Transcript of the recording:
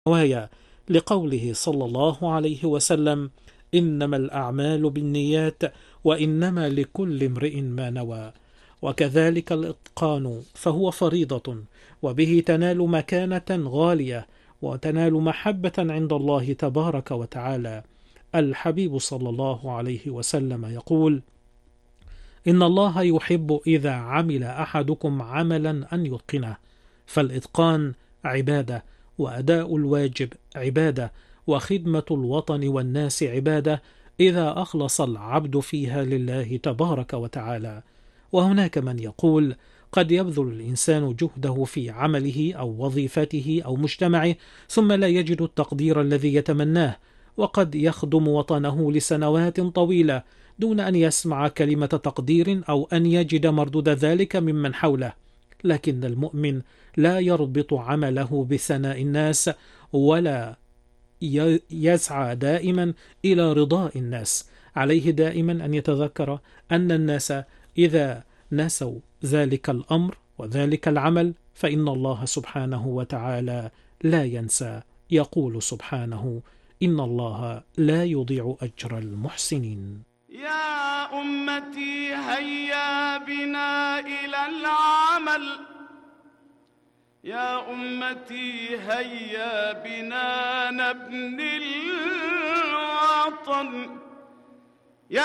نوايا، لقوله صلى الله عليه وسلم: إنما الأعمال بالنيات وإنما لكل امرئ ما نوى. وكذلك الإتقان فهو فريضة، وبه تنال مكانة غالية وتنال محبة عند الله تبارك وتعالى. الحبيب صلى الله عليه وسلم يقول: إن الله يحب إذا عمل أحدكم عملا أن يتقنه. فالإتقان عبادة، وأداء الواجب عبادة، وخدمة الوطن والناس عبادة، إذا أخلص العبد فيها لله تبارك وتعالى. وهناك من يقول: قد يبذل الإنسان جهده في عمله أو وظيفته أو مجتمعه ثم لا يجد التقدير الذي يتمناه، وقد يخدم وطنه لسنوات طويلة دون أن يسمع كلمة تقدير أو أن يجد مردود ذلك ممن حوله. لكن المؤمن لا يربط عمله بثناء الناس، ولا يسعى دائما إلى رضاء الناس. عليه دائما أن يتذكر أن الناس إذا نسوا ذلك الأمر وذلك العمل فإن الله سبحانه وتعالى لا ينسى. يقول سبحانه: إن الله لا يضيع أجر المحسنين. يا أمتي هيا بنا إلى العمل، يا أمتي هيا بنا نبني الوطن،